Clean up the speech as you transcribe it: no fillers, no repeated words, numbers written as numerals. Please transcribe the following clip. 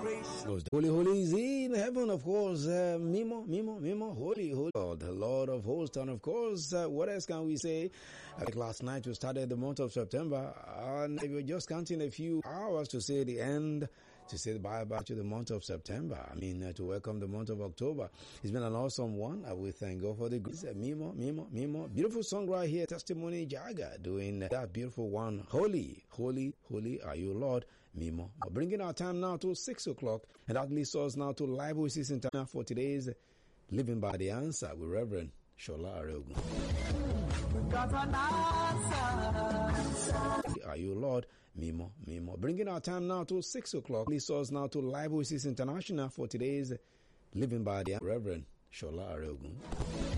Holy, holy is in heaven, of course. Mimo, holy, Lord, the Lord of hosts. And of course, what else can we say? Like last night, we started the month of September, and we were just counting a few hours to say the end, to say bye-bye to the month of September. To welcome the month of October. It's been an awesome one. I will thank God for the grace. Mimo. Beautiful song right here. Testimony Jaga doing that beautiful one. Holy, holy, holy are you, Lord. Mimo. Bringing our time now to 6 o'clock, and that leads us now to Live Oasis International for today's Living by the Answer with Reverend Shola Areogun. Are you, Lord? Mimo. Bringing our time now to 6 o'clock, leads us now to Live Oasis International for today's Living by the Reverend Shola Areogun.